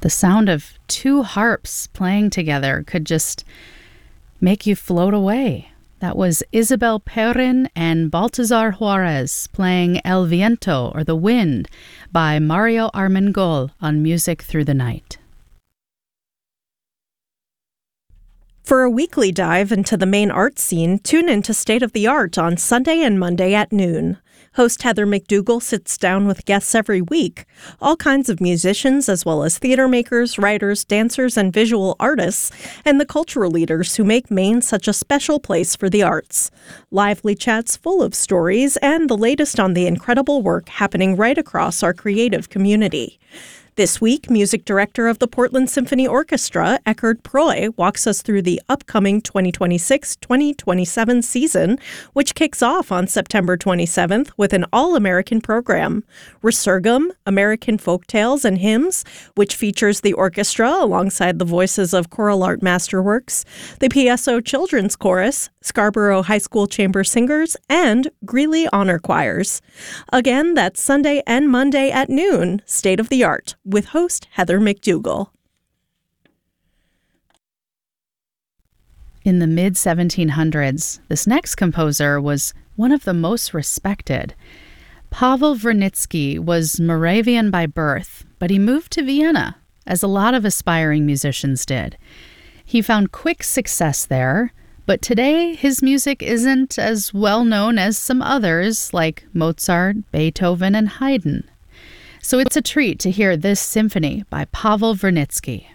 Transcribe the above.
The sound of two harps playing together could just make you float away. That was Isabel Perrin and Baltazar Juarez playing El Viento, or The Wind, by Mario Armengol on Music Through the Night. For a weekly dive into the Maine art scene, tune into State of the Art on Sunday and Monday at noon. Host Heather McDougall sits down with guests every week, all kinds of musicians as well as theater makers, writers, dancers, and visual artists, and the cultural leaders who make Maine such a special place for the arts. Lively chats full of stories and the latest on the incredible work happening right across our creative community. This week, music director of the Portland Symphony Orchestra, Eckhard Proy, walks us through the upcoming 2026-2027 season, which kicks off on September 27th with an all-American program. Resurgam, American Folk Tales and Hymns, which features the orchestra alongside the voices of Choral Art Masterworks, the PSO Children's Chorus, Scarborough High School Chamber Singers, and Greeley Honor Choirs. Again, that's Sunday and Monday at noon, State of the Art, with host Heather McDougall. In the mid-1700s, this next composer was one of the most respected. Pavel Vernitsky was Moravian by birth, but he moved to Vienna, as a lot of aspiring musicians did. He found quick success there, but today his music isn't as well known as some others like Mozart, Beethoven, and Haydn. So it's a treat to hear this symphony by Pavel Vernitsky.